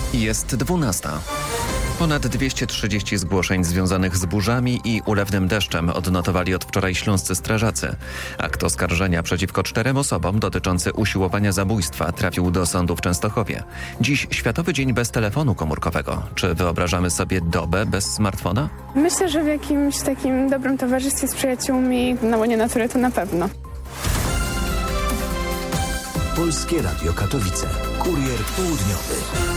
Jest 12. Ponad 230 zgłoszeń związanych z burzami i ulewnym deszczem odnotowali od wczoraj śląscy strażacy. Akt oskarżenia przeciwko 4 osobom dotyczący usiłowania zabójstwa trafił do sądu w Częstochowie. Dziś Światowy Dzień bez telefonu komórkowego. Czy wyobrażamy sobie dobę bez smartfona? Myślę, że w jakimś takim dobrym towarzystwie z przyjaciółmi na łonie natury to na pewno. Polskie Radio Katowice. Kurier południowy.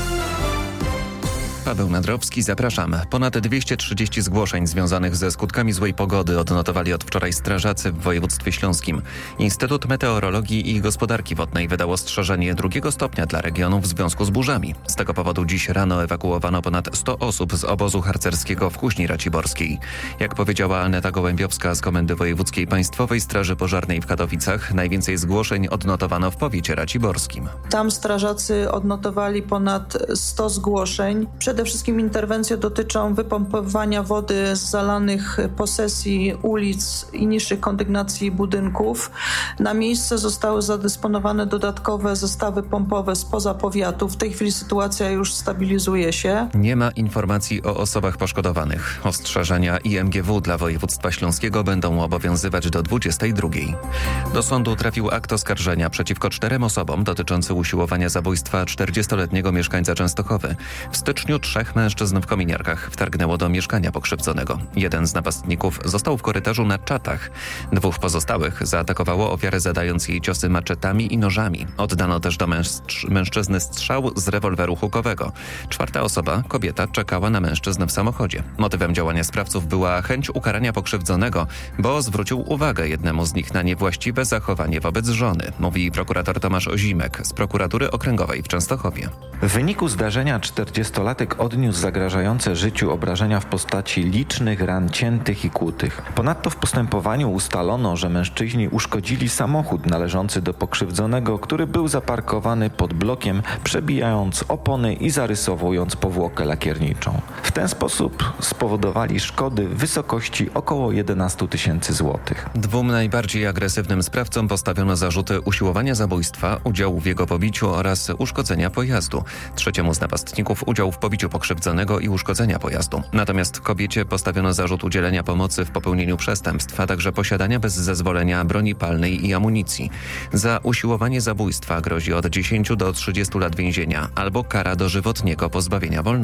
Paweł Nadrowski, zapraszam. Ponad 230 zgłoszeń związanych ze skutkami złej pogody odnotowali od wczoraj strażacy w województwie śląskim. Instytut Meteorologii i Gospodarki Wodnej wydał ostrzeżenie 2 stopnia dla regionu w związku z burzami. Z tego powodu dziś rano ewakuowano ponad 100 osób z obozu harcerskiego w Huśni Raciborskiej. Jak powiedziała Aneta Gołębiowska z Komendy Wojewódzkiej Państwowej Straży Pożarnej w Katowicach, najwięcej zgłoszeń odnotowano w powiecie raciborskim. Tam strażacy odnotowali ponad 100 zgłoszeń. Przede wszystkim interwencje dotyczą wypompowania wody z zalanych posesji ulic i niższych kondygnacji budynków. Na miejsce zostały zadysponowane dodatkowe zestawy pompowe spoza powiatu. W tej chwili sytuacja już stabilizuje się. Nie ma informacji o osobach poszkodowanych. Ostrzeżenia IMGW dla województwa śląskiego będą obowiązywać do 22. Do sądu trafił akt oskarżenia przeciwko 4 osobom dotyczący usiłowania zabójstwa 40-letniego mieszkańca Częstochowy. W styczniu 3 mężczyzn w kominiarkach wtargnęło do mieszkania pokrzywdzonego. Jeden z napastników został w korytarzu na czatach. 2 pozostałych zaatakowało ofiarę, zadając jej ciosy maczetami i nożami. Oddano też do mężczyzny strzał z rewolweru hukowego. 4 osoba, kobieta, czekała na mężczyznę w samochodzie. Motywem działania sprawców była chęć ukarania pokrzywdzonego, bo zwrócił uwagę jednemu z nich na niewłaściwe zachowanie wobec żony, mówi prokurator Tomasz Ozimek z prokuratury okręgowej w Częstochowie. W wyniku zdarzenia 40-latek odniósł zagrażające życiu obrażenia w postaci licznych ran ciętych i kłutych. Ponadto w postępowaniu ustalono, że mężczyźni uszkodzili samochód należący do pokrzywdzonego, który był zaparkowany pod blokiem, przebijając opony i zarysowując powłokę lakierniczą. W ten sposób spowodowali szkody w wysokości około 11 000 złotych. 2 najbardziej agresywnym sprawcom postawiono zarzuty usiłowania zabójstwa, udziału w jego pobiciu oraz uszkodzenia pojazdu. 3 z napastników udział w pobiciu pokrzywdzonego i uszkodzenia pojazdu. Natomiast kobiecie postawiono zarzut udzielenia pomocy w popełnieniu przestępstw, a także posiadania bez zezwolenia broni palnej i amunicji. Za usiłowanie zabójstwa grozi od 10 do 30 lat więzienia albo kara dożywotniego pozbawienia wolności.